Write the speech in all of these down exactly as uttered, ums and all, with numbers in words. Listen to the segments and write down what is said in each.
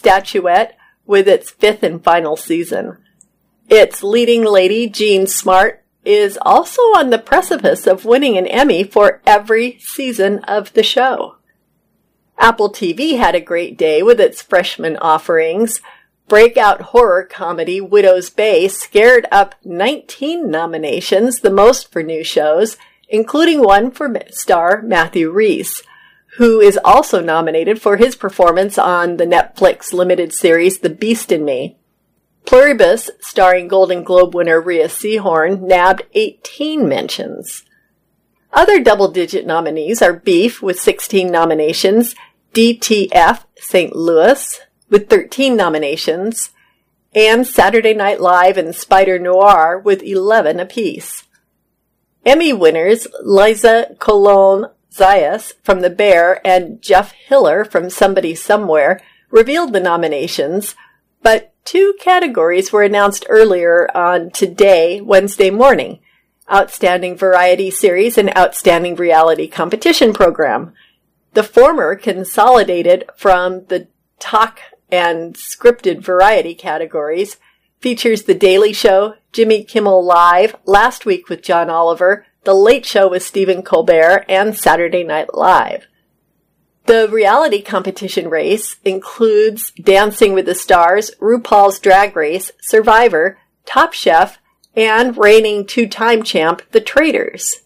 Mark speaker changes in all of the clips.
Speaker 1: statuette with its fifth and final season. Its leading lady, Jean Smart, is also on the precipice of winning an Emmy for every season of the show. Apple T V had a great day with its freshman offerings. Breakout horror comedy Widow's Bay scared up nineteen nominations, the most for new shows, including one for star Matthew Rhys, who is also nominated for his performance on the Netflix limited series The Beast in Me. Pluribus, starring Golden Globe winner Rhea Seehorn, nabbed eighteen mentions. Other double-digit nominees are Beef with sixteen nominations, D T F Saint Louis with thirteen nominations, and Saturday Night Live and Spider Noir with eleven apiece. Emmy winners Liza Colon-Zayas from The Bear and Jeff Hiller from Somebody Somewhere revealed the nominations, but two categories were announced earlier on today, Wednesday morning: Outstanding Variety Series and Outstanding Reality Competition Program. The former consolidated from the talk and scripted variety categories, features The Daily Show, Jimmy Kimmel Live, Last Week with John Oliver, The Late Show with Stephen Colbert, and Saturday Night Live. The reality competition race includes Dancing with the Stars, RuPaul's Drag Race, Survivor, Top Chef, and reigning two-time champ, The Traitors.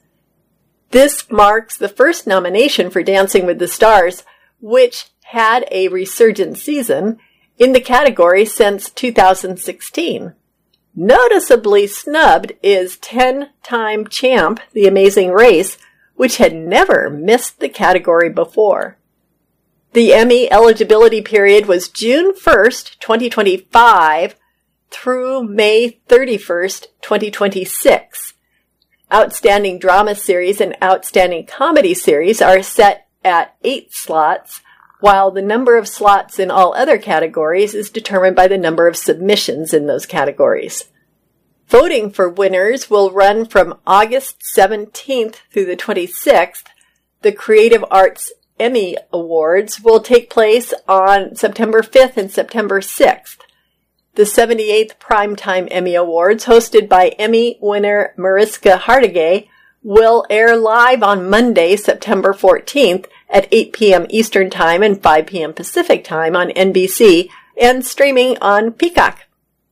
Speaker 1: This marks the first nomination for Dancing with the Stars, which had a resurgent season in the category since two thousand sixteen. Noticeably snubbed is ten-time champ The Amazing Race, which had never missed the category before. The Emmy eligibility period was June first, twenty twenty-five through May thirty-first, twenty twenty-six. Outstanding Drama Series and Outstanding Comedy Series are set at eight slots, while the number of slots in all other categories is determined by the number of submissions in those categories. Voting for winners will run from August seventeenth through the twenty-sixth. The Creative Arts Emmy Awards will take place on September fifth and September sixth. The seventy-eighth Primetime Emmy Awards, hosted by Emmy winner Mariska Hargitay, will air live on Monday, September fourteenth at eight p.m. Eastern Time and five p.m. Pacific Time on N B C and streaming on Peacock.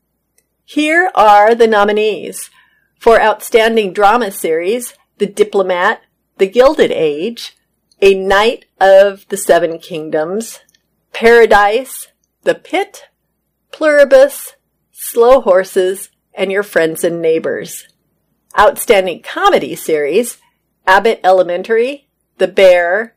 Speaker 1: Here are the nominees. For Outstanding Drama Series, The Diplomat, The Gilded Age, A Knight of the Seven Kingdoms, Paradise, The Pit, Pluribus, Slow Horses, and Your Friends and Neighbors. Outstanding Comedy Series, Abbott Elementary, The Bear,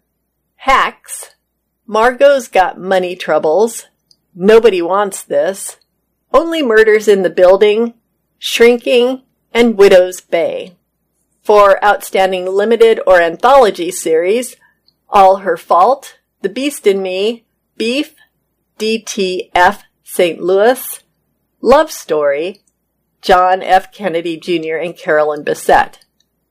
Speaker 1: Hacks, Margot's Got Money Troubles, Nobody Wants This, Only Murders in the Building, Shrinking, and Widow's Bay. For Outstanding Limited or Anthology Series, All Her Fault, The Beast in Me, Beef, D T F Saint Louis, Love Story, John F. Kennedy Junior and Carolyn Bessette.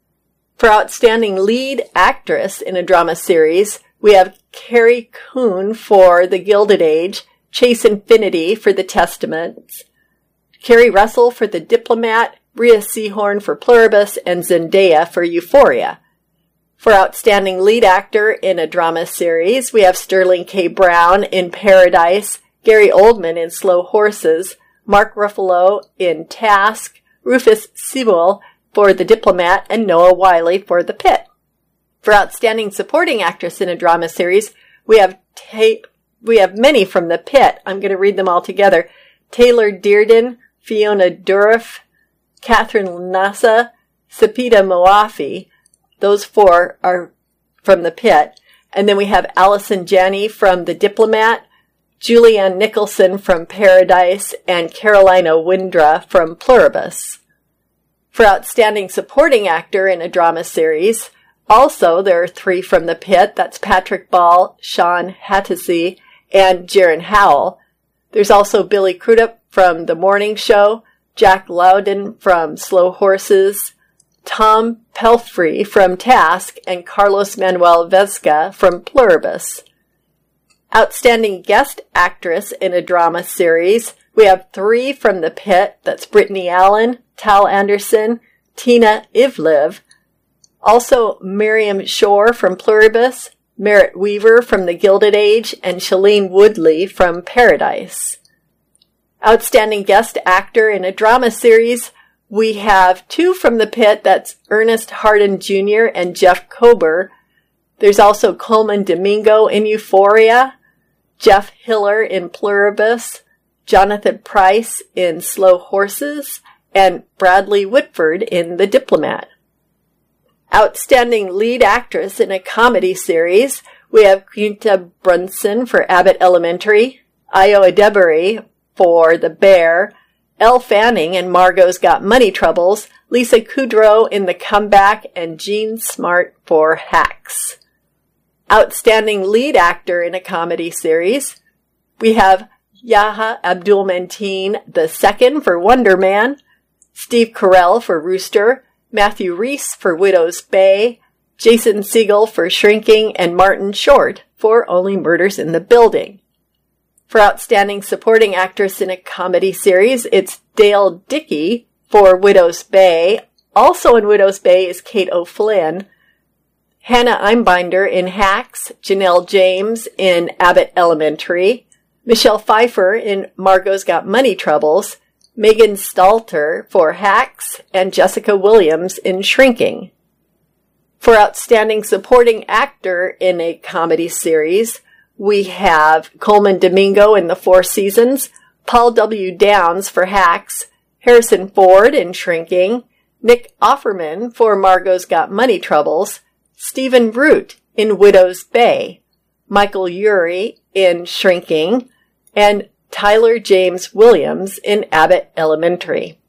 Speaker 1: For Outstanding Lead Actress in a Drama Series, we have Carrie Coon for The Gilded Age, Chase Infinity for The Testaments, Kerry Russell for The Diplomat, Rhea Seehorn for Pluribus, and Zendaya for Euphoria. For Outstanding Lead Actor in a Drama Series, we have Sterling K. Brown in Paradise, Gary Oldman in Slow Horses, Mark Ruffalo in Task, Rufus Sewell for The Diplomat, and Noah Wiley for The Pit. For Outstanding Supporting Actress in a Drama Series, we have ta- we have many from The Pit. I'm going to read them all together. Taylor Dearden, Fiona Dourif, Catherine Lanasa, Sepideh Moafi. Those four are from The Pit. And then we have Allison Janney from The Diplomat, Julianne Nicholson from Paradise, and Carolina Windra from Pluribus. For Outstanding Supporting Actor in a Drama Series, also there are three from The Pit. That's Patrick Ball, Sean Hattasey, and Jaron Howell. There's also Billy Crudup from The Morning Show, Jack Loudon from Slow Horses, Tom Pelphrey from Task, and Carlos Manuel Vesca from Pluribus. Outstanding Guest Actress in a Drama Series, we have three from The Pit. That's Brittany Allen, Tal Anderson, Tina Ivlev. Also, Miriam Shore from Pluribus, Merritt Weaver from The Gilded Age, and Shailene Woodley from Paradise. Outstanding Guest Actor in a Drama Series, we have two from The Pit. That's Ernest Hardin Junior and Jeff Kober. There's also Coleman Domingo in Euphoria, Jeff Hiller in Pluribus, Jonathan Pryce in Slow Horses, and Bradley Whitford in The Diplomat. Outstanding Lead Actress in a Comedy Series, we have Quinta Brunson for Abbott Elementary, Ayo Edebiri for The Bear, Elle Fanning in Margot's Got Money Troubles, Lisa Kudrow in The Comeback, and Jean Smart for Hacks. Outstanding Lead Actor in a Comedy Series, we have Yahya Abdul-Mateen the Second for Wonder Man, Steve Carell for Rooster, Matthew Rhys for Widow's Bay, Jason Segel for Shrinking, and Martin Short for Only Murders in the Building. For Outstanding Supporting Actress in a Comedy Series, it's Dale Dickey for Widow's Bay. Also in Widow's Bay is Kate O'Flynn, Hannah Einbinder in Hacks, Janelle James in Abbott Elementary, Michelle Pfeiffer in Margot's Got Money Troubles, Megan Stalter for Hacks, and Jessica Williams in Shrinking. For Outstanding Supporting Actor in a Comedy Series, we have Coleman Domingo in The Four Seasons, Paul W. Downs for Hacks, Harrison Ford in Shrinking, Nick Offerman for Margot's Got Money Troubles, Stephen Root in Widow's Bay, Michael Urie in Shrinking, and Tyler James Williams in Abbott Elementary.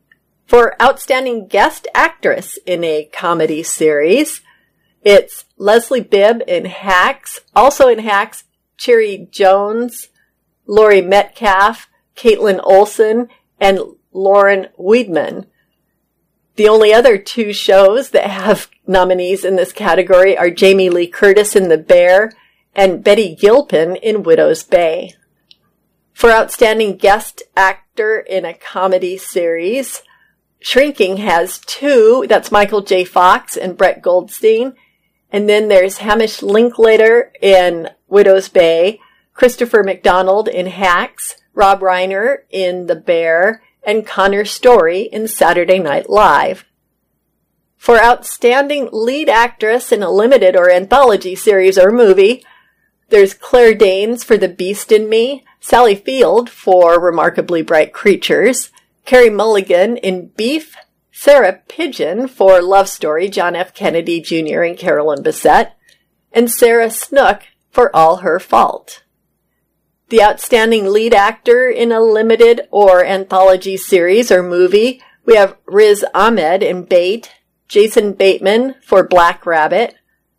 Speaker 1: For Outstanding Guest Actress in a Comedy Series, it's Leslie Bibb in Hacks, also in Hacks, Cherry Jones, Laurie Metcalf, Caitlin Olsen, and Lauren Weidman. The only other two shows that have nominees in this category are Jamie Lee Curtis in The Bear and Betty Gilpin in Widow's Bay. For Outstanding Guest Actor in a Comedy Series, Shrinking has two. That's Michael J. Fox and Brett Goldstein. And then there's Hamish Linklater in Widow's Bay, Christopher McDonald in Hacks, Rob Reiner in The Bear, and Connor Story in Saturday Night Live. For Outstanding Lead Actress in a Limited or Anthology Series or Movie, there's Claire Danes for The Beast in Me, Sally Field for Remarkably Bright Creatures, Carey Mulligan in Beef, Sarah Pidgeon for Love Story, John F. Kennedy Junior and Carolyn Bessette, and Sarah Snook for All Her Fault. The Outstanding Lead Actor in a Limited or Anthology Series or Movie, we have Riz Ahmed in Bait, Jason Bateman for Black Rabbit,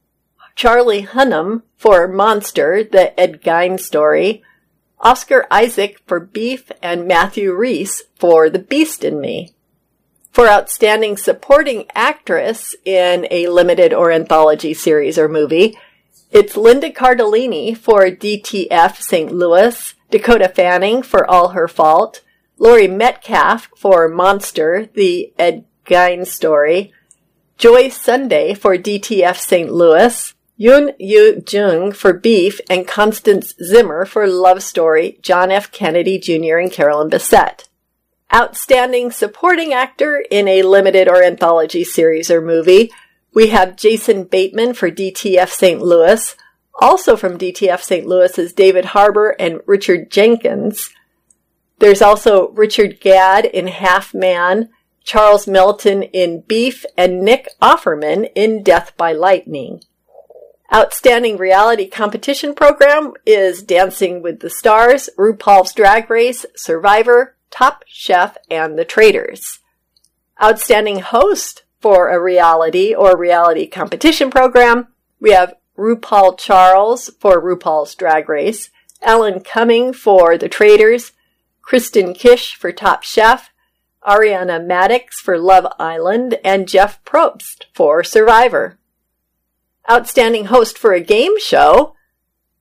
Speaker 1: Charlie Hunnam for Monster, the Ed Gein story, Oscar Isaac for Beef, and Matthew Rhys for The Beast in Me. For Outstanding Supporting Actress in a Limited or Anthology Series or Movie, it's Linda Cardellini for D T F Saint Louis, Dakota Fanning for All Her Fault, Laurie Metcalf for Monster, the Ed Gein story, Joy Sunday for D T F Saint Louis, Yoon Yu Jung for Beef, and Constance Zimmer for Love Story, John F. Kennedy Junior and Carolyn Bessette. Outstanding Supporting Actor in a Limited or Anthology Series or Movie, we have Jason Bateman for D T F Saint Louis. Also from D T F Saint Louis is David Harbour and Richard Jenkins. There's also Richard Gadd in Half Man, Charles Melton in Beef, and Nick Offerman in Death by Lightning. Outstanding Reality Competition Program is Dancing with the Stars, RuPaul's Drag Race, Survivor, Top Chef, and The Traitors. Outstanding Host for a Reality or Reality Competition Program, we have RuPaul Charles for RuPaul's Drag Race, Alan Cumming for The Traitors, Kristen Kish for Top Chef, Ariana Maddox for Love Island, and Jeff Probst for Survivor. Outstanding Host for a Game Show,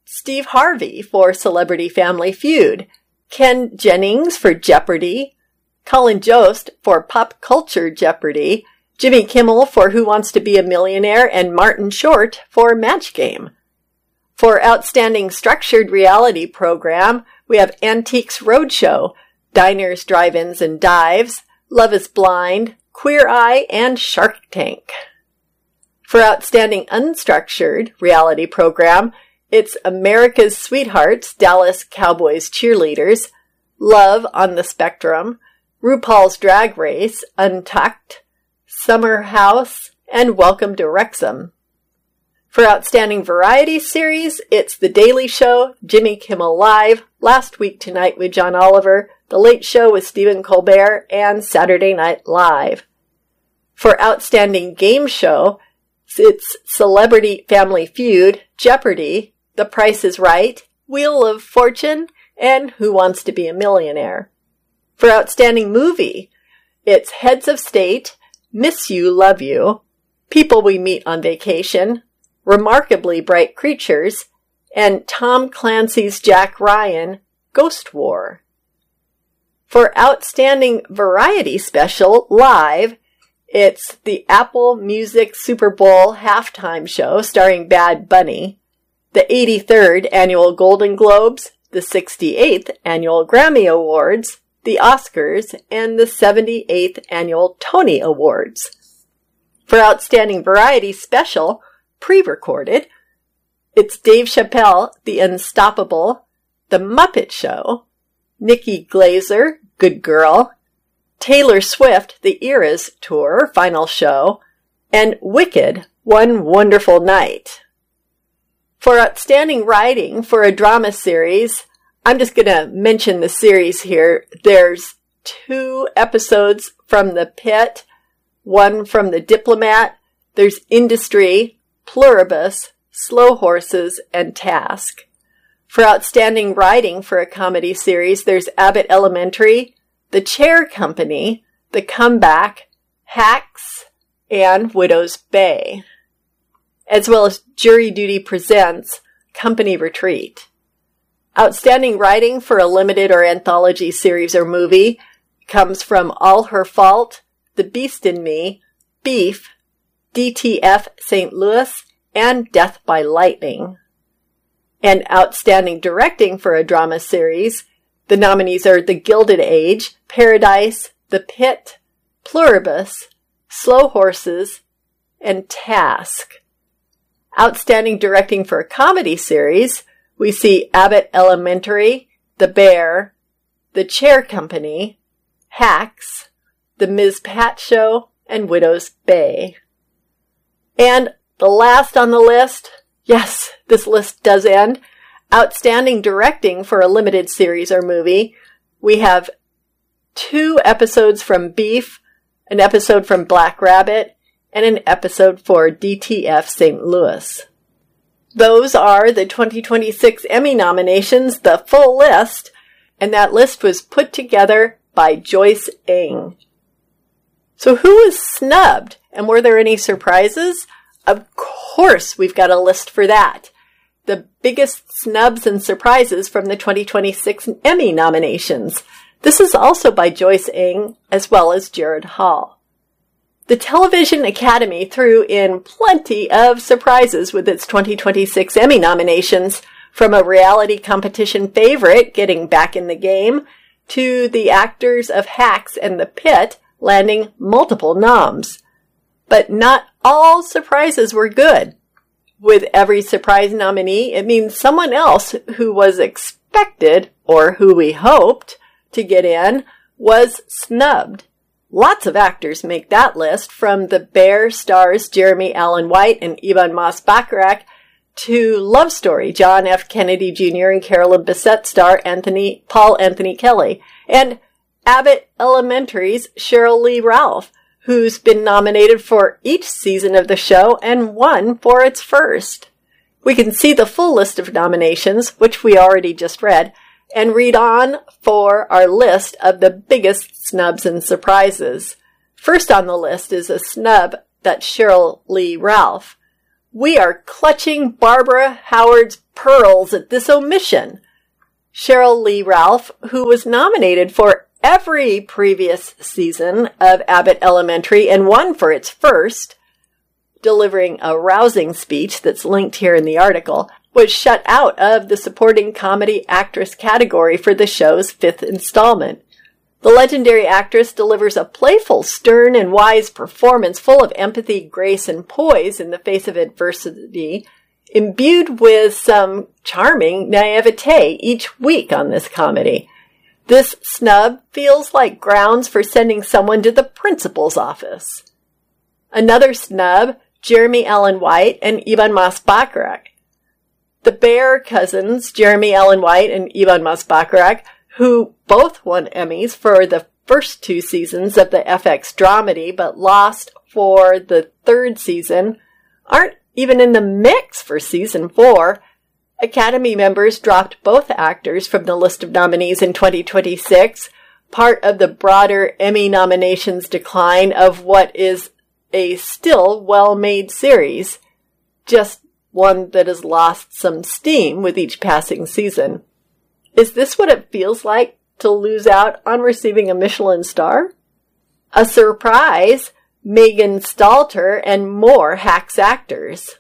Speaker 1: Steve Harvey for Celebrity Family Feud, Ken Jennings for Jeopardy, Colin Jost for Pop Culture Jeopardy, Jimmy Kimmel for Who Wants to Be a Millionaire, and Martin Short for Match Game. For Outstanding Structured Reality Program, we have Antiques Roadshow, Diners, Drive-Ins, and Dives, Love is Blind, Queer Eye, and Shark Tank. For Outstanding Unstructured Reality Program, it's America's Sweethearts, Dallas Cowboys Cheerleaders, Love on the Spectrum, RuPaul's Drag Race, Untucked, Summer House, and Welcome to Wrexham. For Outstanding Variety Series, it's The Daily Show, Jimmy Kimmel Live, Last Week Tonight with John Oliver, The Late Show with Stephen Colbert, and Saturday Night Live. For Outstanding Game Show, it's Celebrity Family Feud, Jeopardy, The Price is Right, Wheel of Fortune, and Who Wants to Be a Millionaire. For Outstanding Movie, it's Heads of State, Miss You, Love You, People We Meet on Vacation, Remarkably Bright Creatures, and Tom Clancy's Jack Ryan, Ghost War. For Outstanding Variety Special, Live, it's the Apple Music Super Bowl halftime show starring Bad Bunny, the eighty-third Annual Golden Globes, the sixty-eighth Annual Grammy Awards, the Oscars, and the seventy-eighth Annual Tony Awards. For Outstanding Variety Special, pre-recorded, it's Dave Chappelle, The Unstoppable, The Muppet Show, Nikki Glaser, Good Girl, Taylor Swift, The Eras Tour, final show, and Wicked, One Wonderful Night. For Outstanding Writing for a Drama Series, I'm just going to mention the series here. There's two episodes from The Pit, one from The Diplomat. There's Industry, Pluribus, Slow Horses, and Task. For Outstanding Writing for a Comedy Series, there's Abbott Elementary, The Chair Company, The Comeback, Hacks, and Widow's Bay, as well as Jury Duty Presents Company Retreat. Outstanding Writing for a Limited or Anthology Series or Movie comes from All Her Fault, The Beast in Me, Beef, D T F Saint Louis, and Death by Lightning. And Outstanding Directing for a Drama Series, the nominees are The Gilded Age, Paradise, The Pit, Pluribus, Slow Horses, and Task. Outstanding Directing for a Comedy Series, we see Abbott Elementary, The Bear, The Chair Company, Hacks, The Miz Pat Show, and Widow's Bay. And the last on the list, yes, this list does end, Outstanding Directing for a Limited Series or Movie, we have two episodes from Beef, an episode from Black Rabbit, and an episode for D T F Saint Louis. Those are the twenty twenty-six Emmy nominations, the full list, and that list was put together by Joyce Ng. So who was snubbed, and were there any surprises? Of course, we've got a list for that. The biggest snubs and surprises from the twenty twenty-six Emmy nominations. This is also by Joyce Ng, as well as Jared Hall. The Television Academy threw in plenty of surprises with its twenty twenty-six Emmy nominations, from a reality competition favorite getting back in the game, to the actors of Hacks and The Pit landing multiple noms. But not all surprises were good. With every surprise nominee, it means someone else who was expected, or who we hoped, to get in, was snubbed. Lots of actors make that list, from The Bear stars Jeremy Allen White and Ebon Moss-Bachrach, to Love Story, John F. Kennedy Junior and Carolyn Bessette star Anthony Paul Anthony Kelly, and Abbott Elementary's Cheryl Lee Ralph, who's been nominated for each season of the show and won for its first. We can see the full list of nominations, which we already just read, and read on for our list of the biggest snubs and surprises. First on the list is a snub that's Cheryl Lee Ralph. We are clutching Barbara Howard's pearls at this omission. Cheryl Lee Ralph, who was nominated for every previous season of Abbott Elementary and won for its first, delivering a rousing speech that's linked here in the article, was shut out of the supporting comedy actress category for the show's fifth installment. The legendary actress delivers a playful, stern, and wise performance full of empathy, grace, and poise in the face of adversity, imbued with some charming naivete each week on this comedy. This snub feels like grounds for sending someone to the principal's office. Another snub, Jeremy Allen White and Ivan Mas-Bachrach. The Bear cousins, Jeremy Allen White and Ivan Mas-Bachrach, who both won Emmys for the first two seasons of the F X dramedy but lost for the third season, aren't even in the mix for season four. Academy members dropped both actors from the list of nominees in twenty twenty-six, part of the broader Emmy nominations decline of what is a still well-made series, just one that has lost some steam with each passing season. Is this what it feels like to lose out on receiving a Michelin star? A surprise, Megan Stalter and more Hacks actors.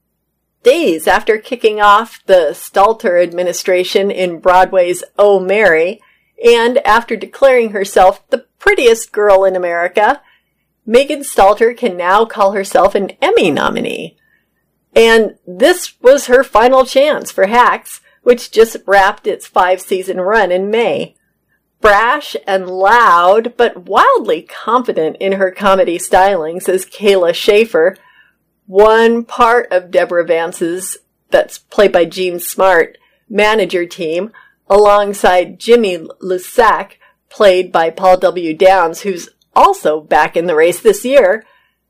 Speaker 1: Days after kicking off the Stalter administration in Broadway's Oh, Mary, and after declaring herself the prettiest girl in America, Megan Stalter can now call herself an Emmy nominee. And this was her final chance for Hacks, which just wrapped its five-season run in May. Brash and loud, but wildly confident in her comedy stylings as Kayla Schaefer, one part of Deborah Vance's, that's played by Jean Smart, manager team, alongside Jimmy Lusac, played by Paul W. Downs, who's also back in the race this year.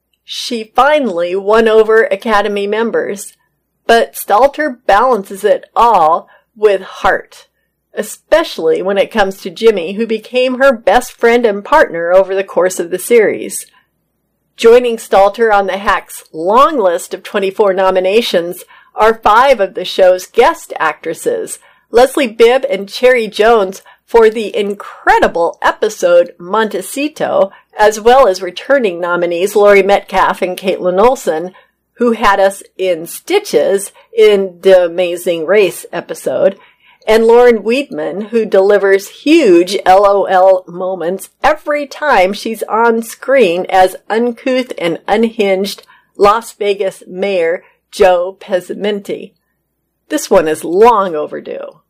Speaker 1: She finally won over Academy members. But Stalter balances it all with heart, especially when it comes to Jimmy, who became her best friend and partner over the course of the series. Joining Stalter on the Hacks long list of twenty-four nominations are five of the show's guest actresses, Leslie Bibb and Cherry Jones for the incredible episode Montecito, as well as returning nominees Laurie Metcalf and Caitlin Olsen, who had us in stitches in the Amazing Race episode, and Lauren Weidman, who delivers huge LOL moments every time she's on screen as uncouth and unhinged Las Vegas Mayor Joe Pescimenti. This one is long overdue.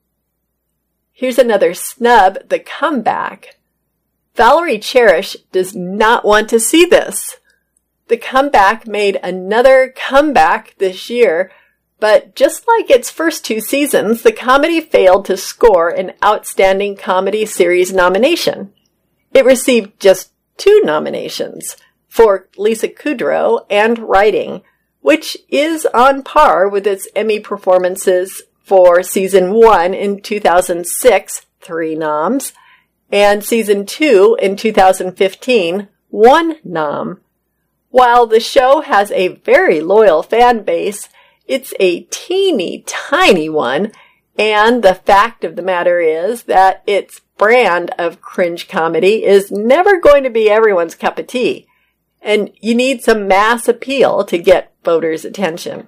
Speaker 1: Here's another snub, The Comeback. Valerie Cherish does not want to see this. The Comeback made another comeback this year, but just like its first two seasons, the comedy failed to score an Outstanding Comedy Series nomination. It received just two nominations for Lisa Kudrow and writing, which is on par with its Emmy performances for season one in two thousand six, three noms, and season two in two thousand fifteen, one nom. While the show has a very loyal fan base, it's a teeny tiny one, and the fact of the matter is that its brand of cringe comedy is never going to be everyone's cup of tea, and you need some mass appeal to get voters' attention.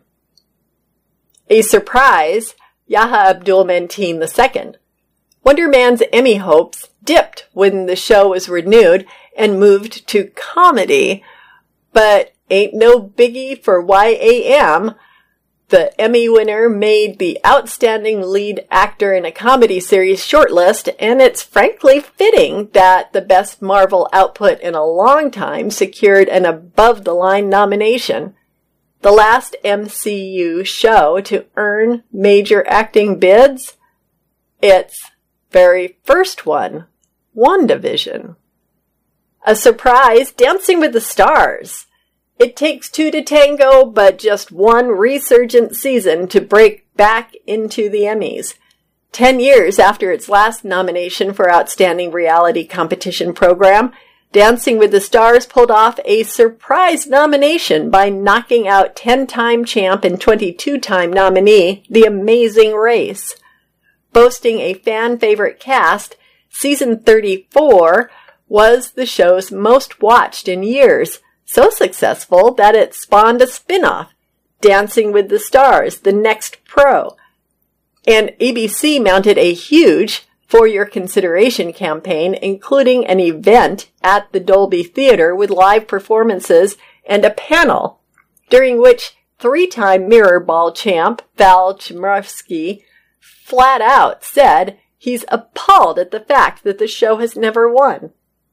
Speaker 1: A surprise, Yahya Abdul-Mateen the Second. Wonder Man's Emmy hopes dipped when the show was renewed and moved to comedy, but ain't no biggie for Y A M. The Emmy winner made the Outstanding Lead Actor in a Comedy Series shortlist, and it's frankly fitting that the Best Marvel Output in a long time secured an above-the-line nomination. The last M C U show to earn major acting bids? Its very first one, WandaVision. A surprise, Dancing with the Stars. It takes two to tango, but just one resurgent season to break back into the Emmys. Ten years after its last nomination for Outstanding Reality Competition Program, Dancing with the Stars pulled off a surprise nomination by knocking out ten-time champ and twenty-two-time nominee The Amazing Race. Boasting a fan-favorite cast, season thirty-four was the show's most watched in years, so successful that it spawned a spin-off, Dancing with the Stars, The Next Pro. And A B C mounted a huge For Your Consideration campaign, including an event at the Dolby Theater with live performances and a panel, during which three-time Mirror Ball champ Val Chmerkovskiy flat out said he's appalled at the fact that the show has never won.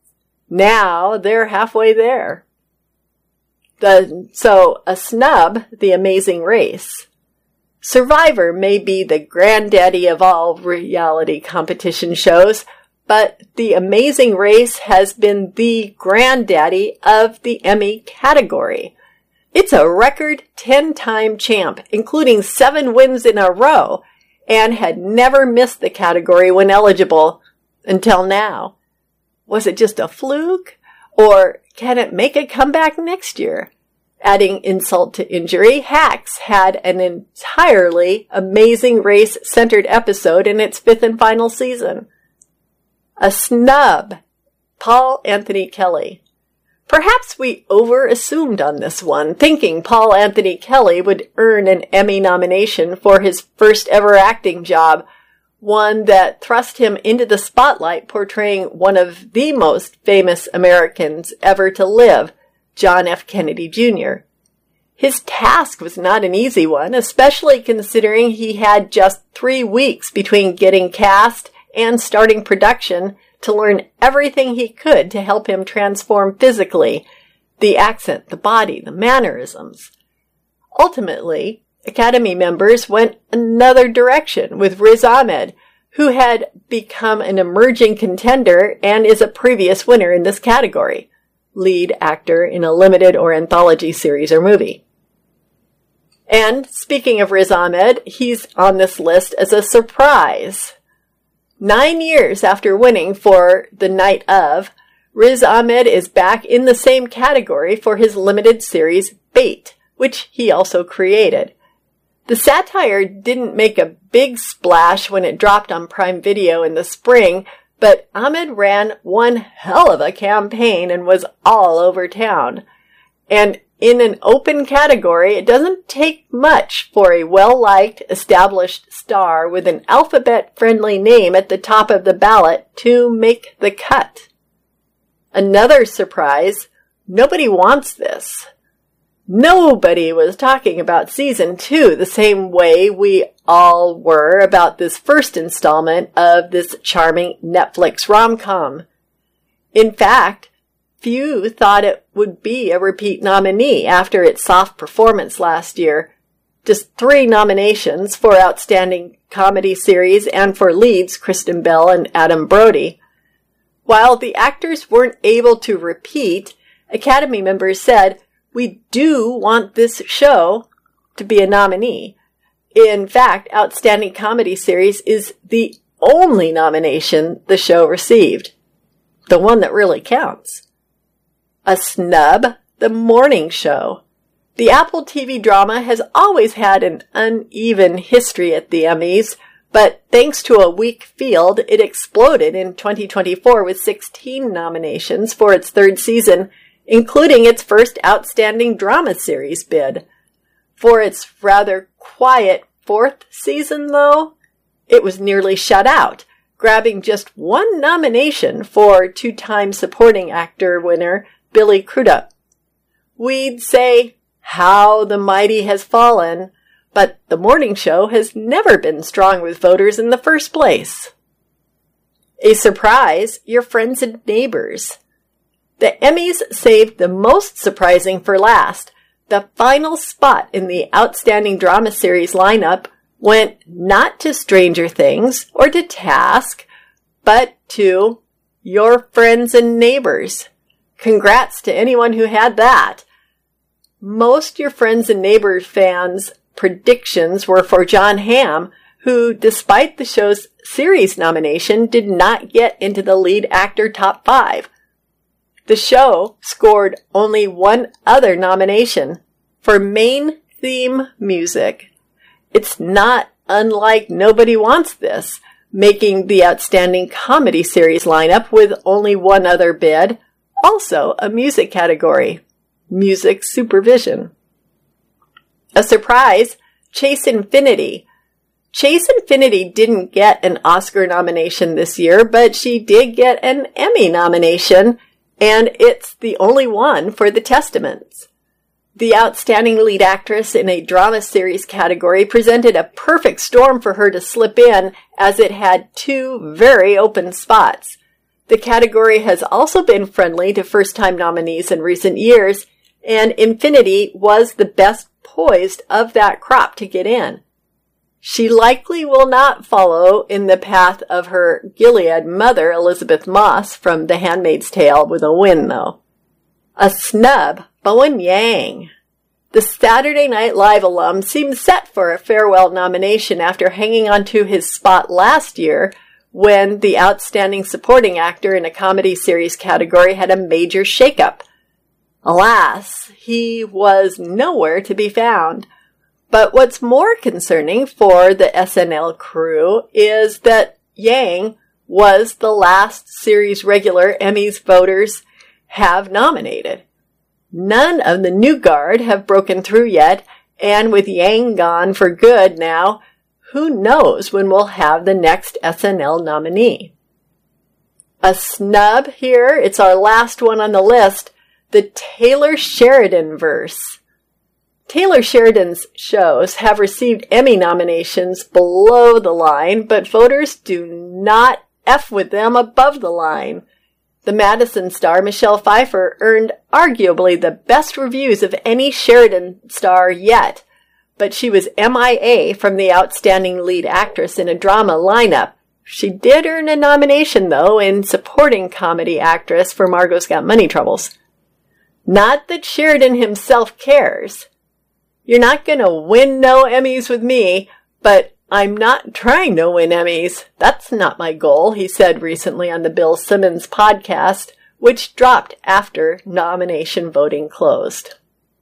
Speaker 1: Now they're halfway there. The, so, a snub, The Amazing Race. Survivor may be the granddaddy of all reality competition shows, but The Amazing Race has been the granddaddy of the Emmy category. It's a record ten-time champ, including seven wins in a row, and had never missed the category when eligible until now. Was it just a fluke? Or can it make a comeback next year? Adding insult to injury, Hacks had an entirely Amazing Race-centered episode in its fifth and final season. A snub, Paul Anthony Kelly. Perhaps we over-assumed on this one, thinking Paul Anthony Kelly would earn an Emmy nomination for his first ever acting job, one that thrust him into the spotlight portraying one of the most famous Americans ever to live, John F. Kennedy Junior His task was not an easy one, especially considering he had just three weeks between getting cast and starting production to learn everything he could to help him transform physically, the accent, the body, the mannerisms. Ultimately, Academy members went another direction with Riz Ahmed, who had become an emerging contender and is a previous winner in this category. Lead actor in a limited or anthology series or movie. And speaking of Riz Ahmed, he's on this list as a surprise. Nine years after winning for The Night Of, Riz Ahmed is back in the same category for his limited series Bait, which he also created. The satire didn't make a big splash when it dropped on Prime Video in the spring, but Ahmed ran one hell of a campaign and was all over town. And in an open category, it doesn't take much for a well-liked, established star with an alphabet-friendly name at the top of the ballot to make the cut. Another surprise, nobody wants this. Nobody was talking about season two the same way we all were about this first installment of this charming Netflix rom-com. In fact, few thought it would be a repeat nominee after its soft performance last year. Just three nominations for Outstanding Comedy Series and for leads Kristen Bell and Adam Brody. While the actors weren't able to repeat, Academy members said, "We do want this show to be a nominee." In fact, Outstanding Comedy Series is the only nomination the show received. The one that really counts. A snub, The Morning Show. The Apple T V drama has always had an uneven history at the Emmys, but thanks to a weak field, it exploded in twenty twenty-four with sixteen nominations for its third season, including its first Outstanding Drama Series bid. For its rather quiet fourth season, though, it was nearly shut out, grabbing just one nomination for two-time supporting actor winner Billy Crudup. We'd say, how the mighty has fallen, but The Morning Show has never been strong with voters in the first place. A surprise, Your Friends and Neighbors. The Emmys saved the most surprising for last. The final spot in the Outstanding Drama Series lineup went not to Stranger Things or to Task, but to Your Friends and Neighbors. Congrats to anyone who had that. Most Your Friends and Neighbors fans' predictions were for Jon Hamm, who, despite the show's series nomination, did not get into the lead actor top five. The show scored only one other nomination for main theme music. It's not unlike Nobody Wants This, making the Outstanding Comedy Series lineup with only one other bid, also a music category, Music Supervision. A surprise, Chase Infinity. Chase Infinity didn't get an Oscar nomination this year, but she did get an Emmy nomination, and it's the only one for The Testaments. The Outstanding Lead Actress in a Drama Series category presented a perfect storm for her to slip in, as it had two very open spots. The category has also been friendly to first-time nominees in recent years, and Infinity was the best poised of that crop to get in. She likely will not follow in the path of her Gilead mother, Elizabeth Moss, from The Handmaid's Tale, with a win, though. A snub, Bowen Yang. The Saturday Night Live alum seems set for a farewell nomination after hanging on to his spot last year when the Outstanding Supporting Actor in a Comedy Series category had a major shakeup. Alas, he was nowhere to be found. But what's more concerning for the S N L crew is that Yang was the last series regular Emmys voters have nominated. None of the new guard have broken through yet, and with Yang gone for good now, who knows when we'll have the next S N L nominee. A snub here, it's our last one on the list, the Taylor Sheridan verse. Taylor Sheridan's shows have received Emmy nominations below the line, but voters do not F with them above the line. The Madison star, Michelle Pfeiffer, earned arguably the best reviews of any Sheridan star yet, but she was M I A from the Outstanding Lead Actress in a Drama lineup. She did earn a nomination, though, in Supporting Comedy Actress for Margot's Got Money Troubles. Not that Sheridan himself cares. You're not going to win no Emmys with me, but I'm not trying to win Emmys. That's not my goal, he said recently on the Bill Simmons podcast, which dropped after nomination voting closed.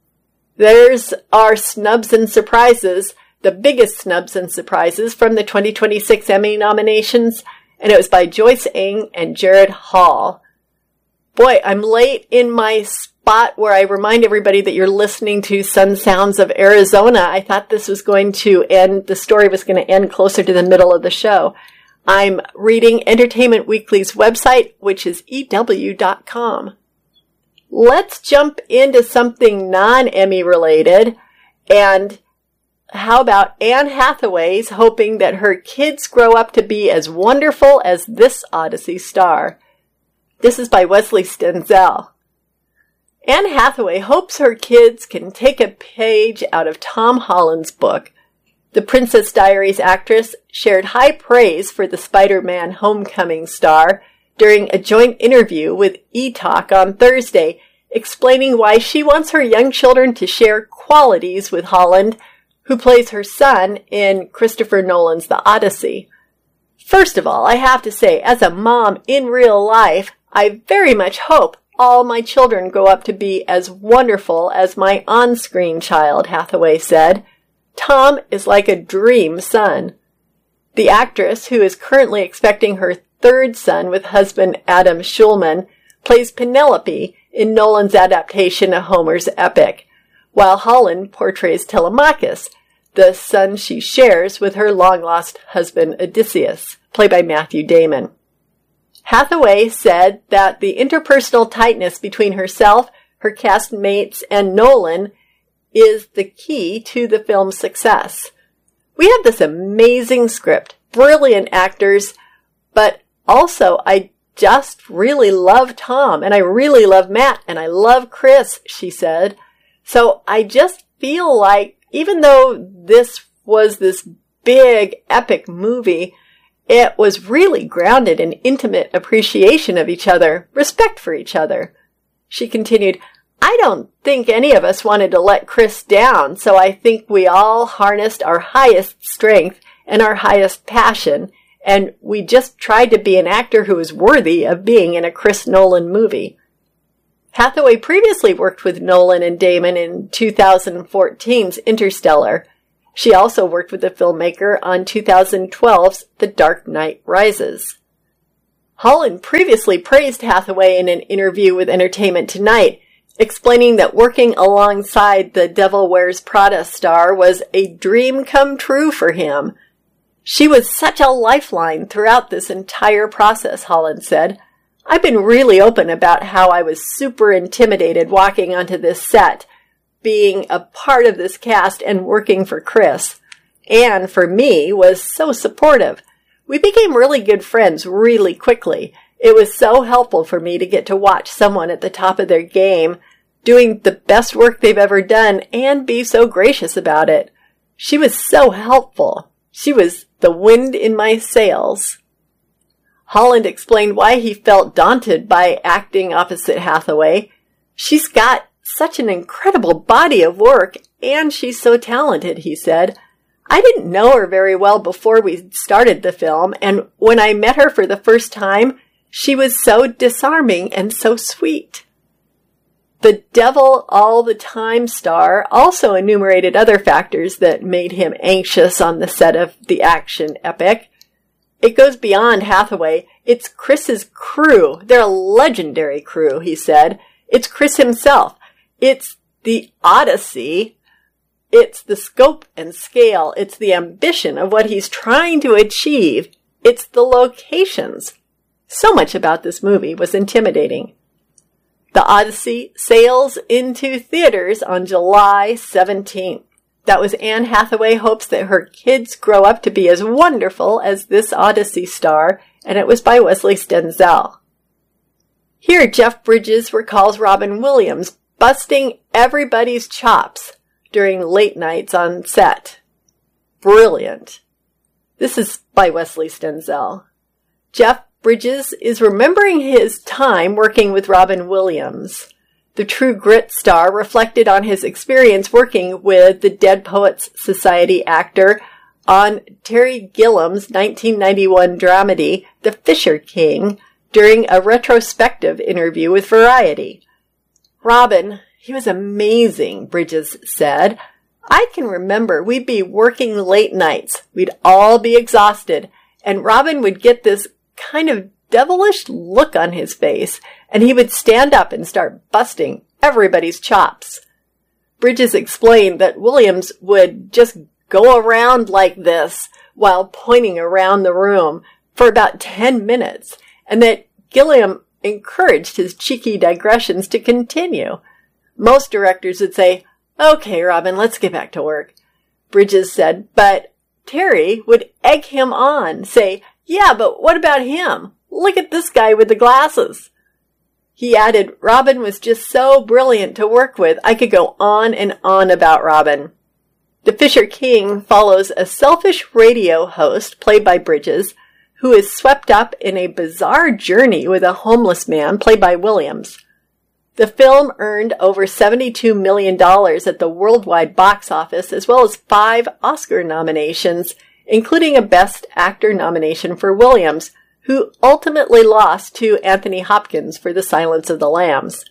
Speaker 1: There's our snubs and surprises, the biggest snubs and surprises from the twenty twenty-six Emmy nominations, and it was by Joyce Ng and Jared Hall. Boy, I'm late in my spot where I remind everybody that you're listening to Sun Sounds of Arizona. I thought this was going to end, the story was going to end closer to the middle of the show. I'm reading Entertainment Weekly's website, which is E W dot com. Let's jump into something non-Emmy related. And how about Anne Hathaway's hoping that her kids grow up to be as wonderful as this Odyssey star? This is by Wesley Stenzel. Anne Hathaway hopes her kids can take a page out of Tom Holland's book. The Princess Diaries actress shared high praise for the Spider-Man Homecoming star during a joint interview with E-Talk on Thursday, explaining why she wants her young children to share qualities with Holland, who plays her son in Christopher Nolan's The Odyssey. First of all, I have to say, as a mom in real life, I very much hope all my children grow up to be as wonderful as my on-screen child, Hathaway said. Tom is like a dream son. The actress, who is currently expecting her third son with husband Adam Schulman, plays Penelope in Nolan's adaptation of Homer's epic, while Holland portrays Telemachus, the son she shares with her long-lost husband Odysseus, played by Matthew Damon. Hathaway said that the interpersonal tightness between herself, her castmates, and Nolan is the key to the film's success. We have this amazing script, brilliant actors, but also I just really love Tom, and I really love Matt, and I love Chris, she said. So I just feel like, even though this was this big, epic movie, it was really grounded in intimate appreciation of each other, respect for each other. She continued, I don't think any of us wanted to let Chris down, so I think we all harnessed our highest strength and our highest passion, and we just tried to be an actor who was worthy of being in a Chris Nolan movie. Hathaway previously worked with Nolan and Damon in two thousand fourteen's Interstellar. She also worked with the filmmaker on two thousand twelve's The Dark Knight Rises. Holland previously praised Hathaway in an interview with Entertainment Tonight, explaining that working alongside the Devil Wears Prada star was a dream come true for him. She was such a lifeline throughout this entire process, Holland said. I've been really open about how I was super intimidated walking onto this set, being a part of this cast and working for Chris. Anne, for me, was so supportive. We became really good friends really quickly. It was so helpful for me to get to watch someone at the top of their game, doing the best work they've ever done, and be so gracious about it. She was so helpful. She was the wind in my sails. Holland explained why he felt daunted by acting opposite Hathaway. She's got such an incredible body of work, and she's so talented, he said. I didn't know her very well before we started the film, and when I met her for the first time, she was so disarming and so sweet. The Devil All the Time star also enumerated other factors that made him anxious on the set of the action epic. It goes beyond Hathaway. It's Chris's crew. They're a legendary crew, he said. It's Chris himself. It's the Odyssey. It's the scope and scale. It's the ambition of what he's trying to achieve. It's the locations. So much about this movie was intimidating. The Odyssey sails into theaters on July seventeenth. That was Anne Hathaway hopes that her kids grow up to be as wonderful as this Odyssey star, and it was by Wesley Stenzel. Here, Jeff Bridges recalls Robin Williams busting everybody's chops during late nights on set. Brilliant. This is by Wesley Stenzel. Jeff Bridges is remembering his time working with Robin Williams. The True Grit star reflected on his experience working with the Dead Poets Society actor on Terry Gilliam's nineteen ninety-one dramedy, The Fisher King, during a retrospective interview with Variety. Robin, he was amazing, Bridges said. I can remember we'd be working late nights. We'd all be exhausted, and Robin would get this kind of devilish look on his face, and he would stand up and start busting everybody's chops. Bridges explained that Williams would just go around like this while pointing around the room for about ten minutes, and that Gilliam encouraged his cheeky digressions to continue. Most directors would say, "Okay, Robin, let's get back to work," Bridges said, but Terry would egg him on, say, "Yeah, but what about him? Look at this guy with the glasses." He added, Robin was just so brilliant to work with. I could go on and on about Robin. The Fisher King follows a selfish radio host, played by Bridges, who is swept up in a bizarre journey with a homeless man, played by Williams. The film earned over seventy-two million dollars at the worldwide box office, as well as five Oscar nominations, including a Best Actor nomination for Williams, who ultimately lost to Anthony Hopkins for The Silence of the Lambs.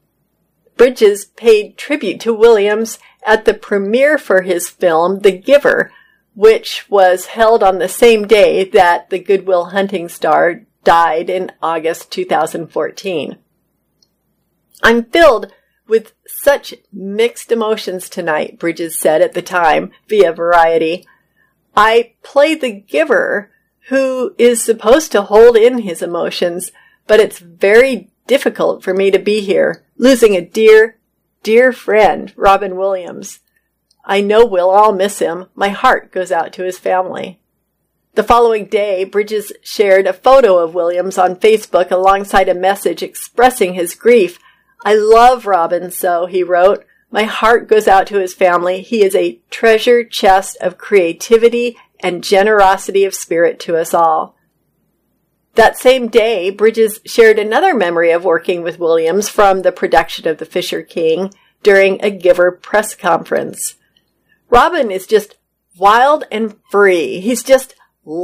Speaker 1: Bridges paid tribute to Williams at the premiere for his film, The Giver, which was held on the same day that the Good Will Hunting star died in August two thousand fourteen. I'm filled with such mixed emotions tonight, Bridges said at the time via Variety. I play the giver who is supposed to hold in his emotions, but it's very difficult for me to be here, losing a dear, dear friend, Robin Williams. I know we'll all miss him. My heart goes out to his family. The following day, Bridges shared a photo of Williams on Facebook alongside a message expressing his grief. I love Robin so, he wrote. My heart goes out to his family. He is a treasure chest of creativity and generosity of spirit to us all. That same day, Bridges shared another memory of working with Williams from the production of The Fisher King during a Giver press conference. Robin is just wild and free. He's just let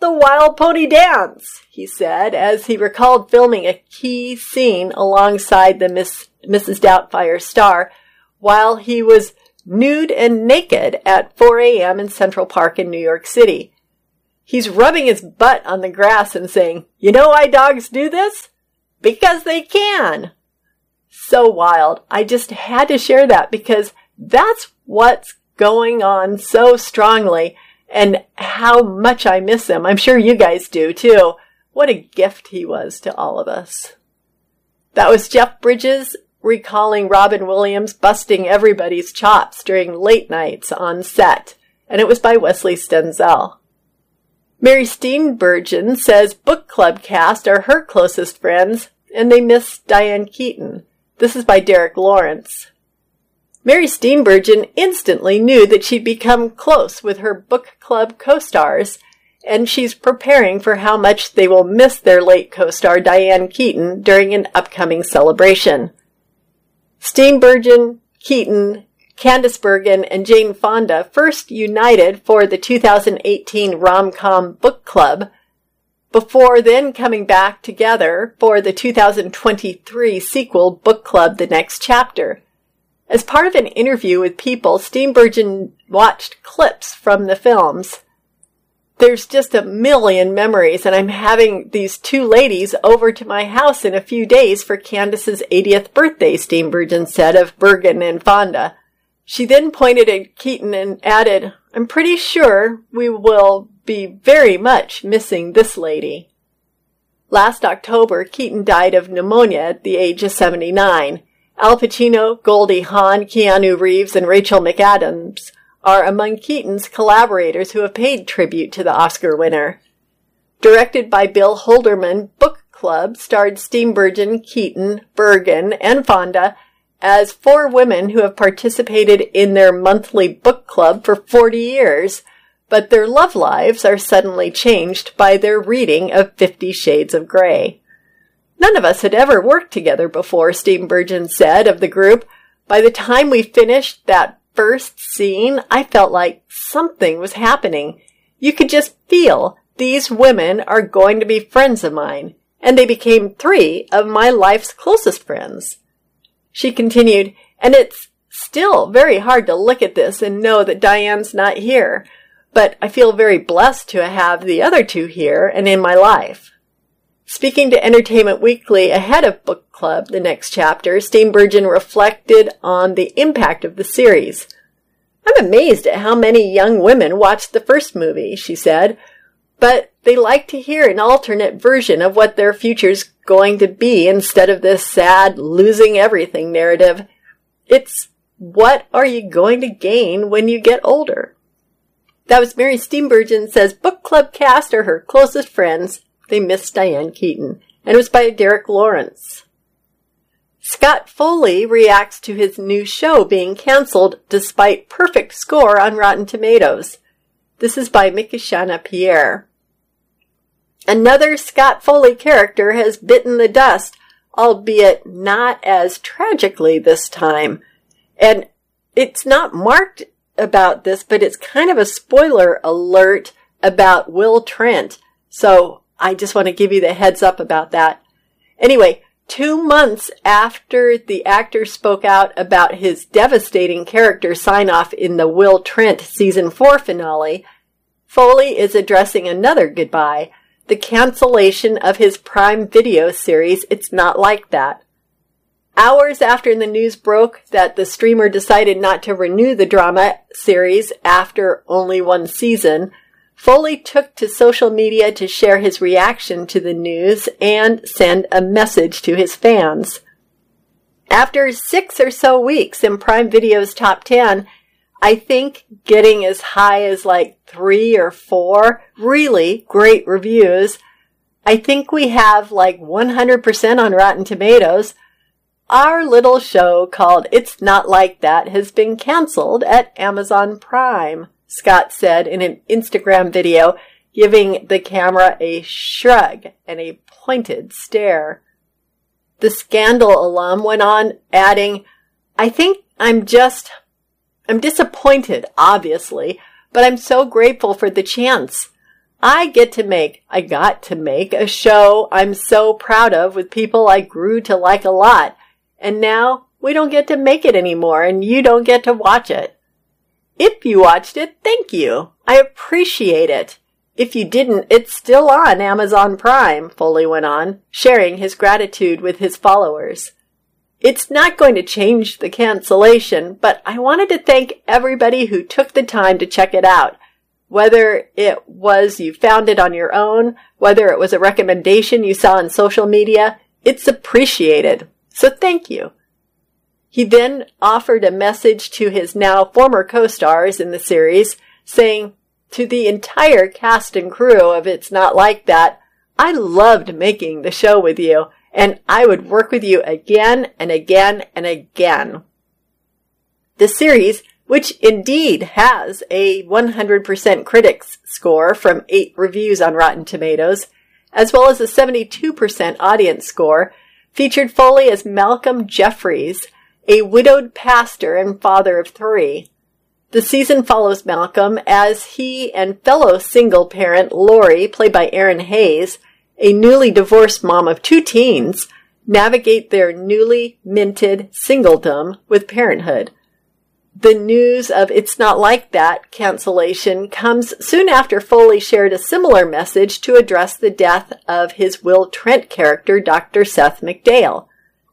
Speaker 1: the Wild Pony Dance, he said, as he recalled filming a key scene alongside the Miss, Missus Doubtfire star while he was nude and naked at four a.m. in Central Park in New York City. He's rubbing his butt on the grass and saying, "You know why dogs do this? Because they can." So wild. I just had to share that because that's what's going on so strongly and how much I miss him. I'm sure you guys do too. What a gift he was to all of us. That was Jeff Bridges recalling Robin Williams busting everybody's chops during late nights on set, and it was by Wesley Stenzel. Mary Steenburgen says book club cast are her closest friends, and they miss Diane Keaton. This is by Derek Lawrence. Mary Steenburgen instantly knew that she'd become close with her book club co-stars, and she's preparing for how much they will miss their late co-star Diane Keaton during an upcoming celebration. Steenburgen, Keaton, Candice Bergen, and Jane Fonda first united for the two thousand eighteen Rom-Com Book Club, before then coming back together for the two thousand twenty-three sequel Book Club The Next Chapter. As part of an interview with People, Steenburgen watched clips from the films. There's just a million memories, and I'm having these two ladies over to my house in a few days for Candace's eightieth birthday, Steenburgen said of Bergen and Fonda. She then pointed at Keaton and added, "I'm pretty sure we will be very much missing this lady." Last October, Keaton died of pneumonia at the age of seventy-nine. Al Pacino, Goldie Hawn, Keanu Reeves, and Rachel McAdams are among Keaton's collaborators who have paid tribute to the Oscar winner. Directed by Bill Holderman, Book Club starred Steenburgen, Keaton, Bergen, and Fonda as four women who have participated in their monthly book club for forty years, but their love lives are suddenly changed by their reading of Fifty Shades of Grey. "None of us had ever worked together before," Steenburgen said of the group. "By the time we finished that first scene, I felt like something was happening. You could just feel these women are going to be friends of mine, and they became three of my life's closest friends." She continued, "And it's still very hard to look at this and know that Diane's not here, but I feel very blessed to have the other two here and in my life." Speaking to Entertainment Weekly ahead of Book Club The Next Chapter, Steenburgen reflected on the impact of the series. "I'm amazed at how many young women watched the first movie," she said, "but they like to hear an alternate version of what their future's going to be instead of this sad, losing everything narrative. It's what are you going to gain when you get older?" That was Mary Steenburgen says book club cast are her closest friends. They miss Diane Keaton. And it was by Derek Lawrence. Scott Foley reacts to his new show being canceled despite perfect score on Rotten Tomatoes. This is by Mikishana Pierre. Another Scott Foley character has bitten the dust, albeit not as tragically this time. And it's not marked about this, but it's kind of a spoiler alert about Will Trent. So I just want to give you the heads up about that. Anyway, two months after the actor spoke out about his devastating character sign-off in the Will Trent season four finale, Foley is addressing another goodbye, the cancellation of his Prime Video series, It's Not Like That. Hours after the news broke that the streamer decided not to renew the drama series after only one season, Foley took to social media to share his reaction to the news and send a message to his fans. After six or so weeks in Prime Video's top ten, I think getting as high as like three or four really great reviews, I think we have like one hundred percent on Rotten Tomatoes. Our little show called It's Not Like That has been canceled at Amazon Prime, Scott said in an Instagram video, giving the camera a shrug and a pointed stare. The Scandal alum went on, adding, "I think I'm just, I'm disappointed, obviously, but I'm so grateful for the chance. I get to make, I got to make a show I'm so proud of with people I grew to like a lot. And now we don't get to make it anymore and you don't get to watch it. If you watched it, thank you. I appreciate it. If you didn't, it's still on Amazon Prime, Foley went on, sharing his gratitude with his followers. It's not going to change the cancellation, but I wanted to thank everybody who took the time to check it out. Whether it was you found it on your own, whether it was a recommendation you saw on social media, it's appreciated. So thank you. He then offered a message to his now former co-stars in the series, saying, to the entire cast and crew of It's Not Like That, I loved making the show with you, and I would work with you again and again and again. The series, which indeed has a one hundred percent critics score from eight reviews on Rotten Tomatoes, as well as a seventy-two percent audience score, featured Foley as Malcolm Jeffries, a widowed pastor and father of three. The season follows Malcolm as he and fellow single parent Lori, played by Erin Hayes, a newly divorced mom of two teens, navigate their newly minted singledom with parenthood. The news of It's Not Like That cancellation comes soon after Foley shared a similar message to address the death of his Will Trent character, Doctor Seth MacDale.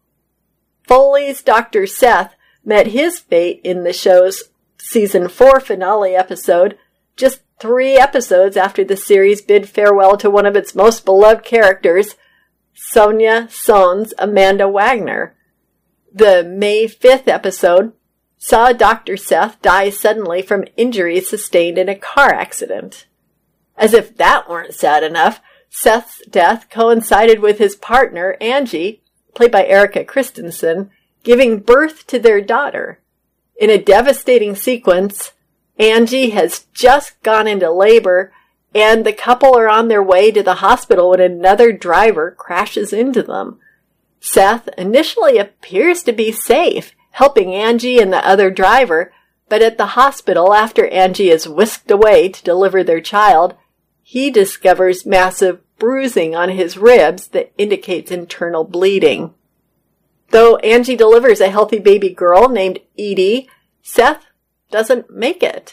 Speaker 1: Foley's Doctor Seth met his fate in the show's season four finale episode, just three episodes after the series bid farewell to one of its most beloved characters, Sonia Sohn's Amanda Wagner. The May fifth episode saw Doctor Seth die suddenly from injuries sustained in a car accident. As if that weren't sad enough, Seth's death coincided with his partner, Angie, played by Erika Christensen, giving birth to their daughter. In a devastating sequence, Angie has just gone into labor, and the couple are on their way to the hospital when another driver crashes into them. Seth initially appears to be safe, helping Angie and the other driver, but at the hospital, after Angie is whisked away to deliver their child, he discovers massive bruising on his ribs that indicates internal bleeding. Though Angie delivers a healthy baby girl named Edie, Seth doesn't make it.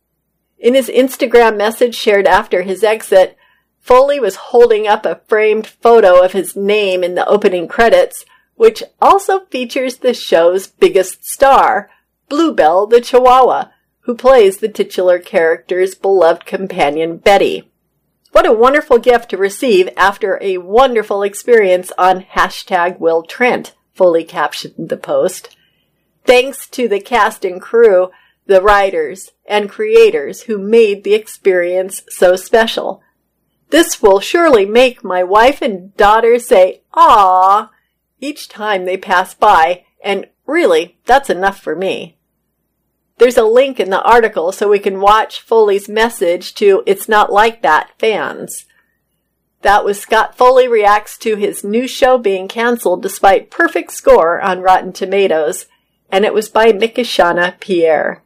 Speaker 1: In his Instagram message shared after his exit, Foley was holding up a framed photo of his name in the opening credits, which also features the show's biggest star, Bluebell the Chihuahua, who plays the titular character's beloved companion Betty. What a wonderful gift to receive after a wonderful experience on hashtag Will Trent, Foley captioned the post. Thanks to the cast and crew, the writers and creators who made the experience so special. This will surely make my wife and daughter say, "Aww," each time they pass by, and really, that's enough for me. There's a link in the article so we can watch Foley's message to It's Not Like That fans. That was Scott Foley reacts to his new show being canceled despite perfect score on Rotten Tomatoes, and it was by Mikishana Pierre.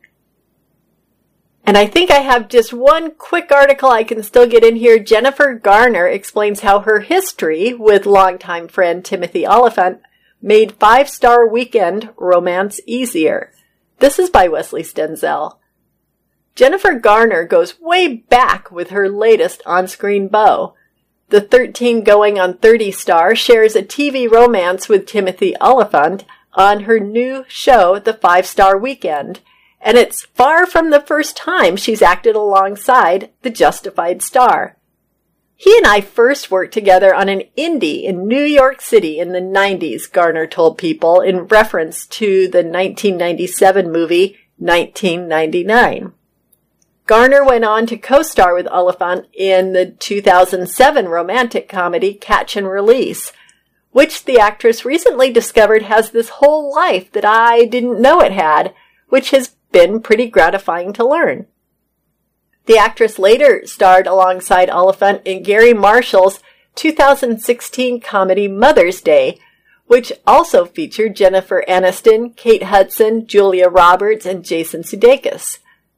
Speaker 1: And I think I have just one quick article I can still get in here. Jennifer Garner explains how her history with longtime friend Timothy Olyphant made five-star weekend romance easier. This is by Wesley Stenzel. Jennifer Garner goes way back with her latest on-screen beau. The thirteen going on thirty star shares a T V romance with Timothy Olyphant on her new show, The Five-Star Weekend, and it's far from the first time she's acted alongside the Justified star. He and I first worked together on an indie in New York City in the nineties, Garner told People in reference to the nineteen ninety-seven movie nineteen ninety-nine. Garner went on to co-star with Olyphant in the two thousand seven romantic comedy Catch and Release, which the actress recently discovered has this whole life that I didn't know it had, which has been pretty gratifying to learn. The actress later starred alongside Olyphant in Gary Marshall's two thousand sixteen comedy Mother's Day, which also featured Jennifer Aniston, Kate Hudson, Julia Roberts, and Jason Sudeikis.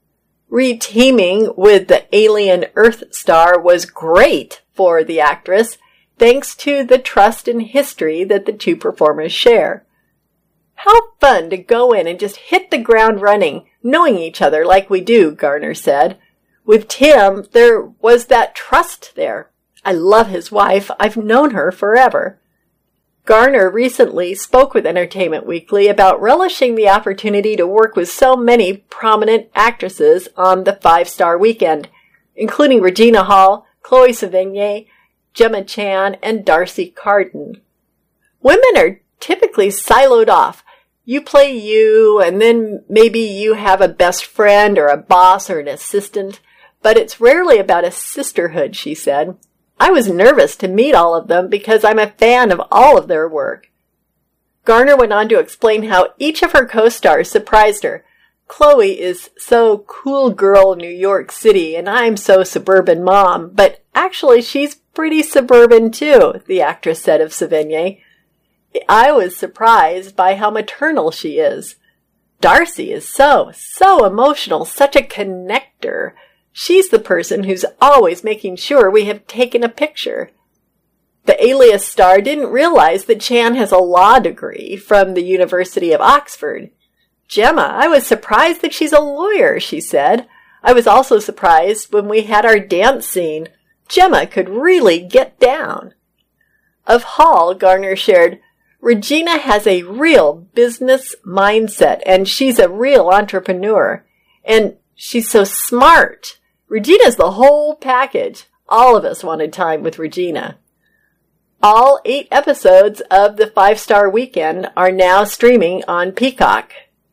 Speaker 1: Reteaming with the alien Earth star was great for the actress, thanks to the trust and history that the two performers share. How fun to go in and just hit the ground running, knowing each other like we do, Garner said. With Tim, there was that trust there. I love his wife. I've known her forever. Garner recently spoke with Entertainment Weekly about relishing the opportunity to work with so many prominent actresses on the five-star weekend, including Regina Hall, Chloe Sevigny, Gemma Chan, and Darcy Carden. Women are typically siloed off. You play you, and then maybe you have a best friend or a boss or an assistant, but it's rarely about a sisterhood, she said. I was nervous to meet all of them because I'm a fan of all of their work. Garner went on to explain how each of her co-stars surprised her. Chloe is so cool girl New York City, and I'm so suburban mom, but actually she's pretty suburban too, the actress said of Sevigny. I was surprised by how maternal she is. Darcy is so, so emotional, such a connector. She's the person who's always making sure we have taken a picture. The Alias star didn't realize that Chan has a law degree from the University of Oxford. Gemma, I was surprised that she's a lawyer, she said. I was also surprised when we had our dance scene. Gemma could really get down. Of Hall, Garner shared, Regina has a real business mindset, and she's a real entrepreneur. And she's so smart. Regina's the whole package. All of us wanted time with Regina. All eight episodes of the Five-Star Weekend are now streaming on Peacock.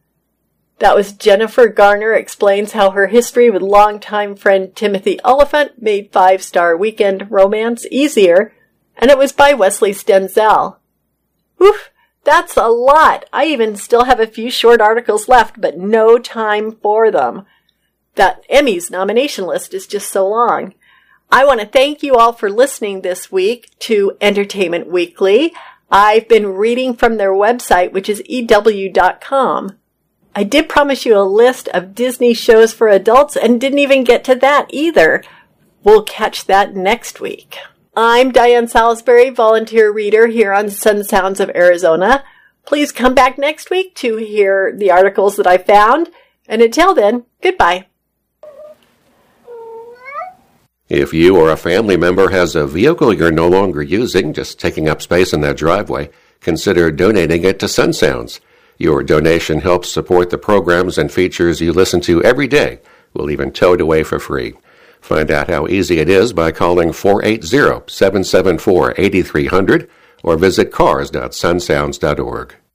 Speaker 1: That was Jennifer Garner explains how her history with longtime friend Timothy Oliphant made Five-Star Weekend romance easier, and it was by Wesley Stenzel. Oof, that's a lot. I even still have a few short articles left, but no time for them. That Emmys nomination list is just so long. I want to thank you all for listening this week to Entertainment Weekly. I've been reading from their website, which is E W dot com. I did promise you a list of Disney shows for adults and didn't even get to that either. We'll catch that next week. I'm Diane Salisbury, volunteer reader here on Sun Sounds of Arizona. Please come back next week to hear the articles that I found. And until then, goodbye.
Speaker 2: If you or a family member has a vehicle you're no longer using, just taking up space in that driveway, consider donating it to Sun Sounds. Your donation helps support the programs and features you listen to every day. We'll even tow it away for free. Find out how easy it is by calling four eight zero, seven seven four, eight three zero zero or visit cars dot sun sounds dot org.